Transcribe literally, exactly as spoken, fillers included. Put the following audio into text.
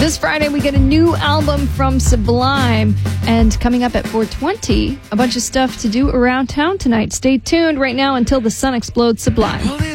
This Friday, we get a new album from Sublime. And coming up at four twenty, a bunch of stuff to do around town tonight. Stay tuned right now until the sun explodes. Sublime.